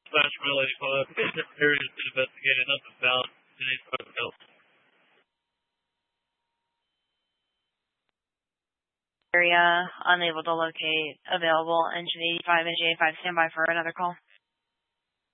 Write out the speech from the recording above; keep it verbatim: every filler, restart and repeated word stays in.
Dispatch Mile eighty-five. This area has been investigated. Nothing found. Any further help? Area unable to locate. Available. Engine eighty-five, engine eighty-five. Stand by for another call.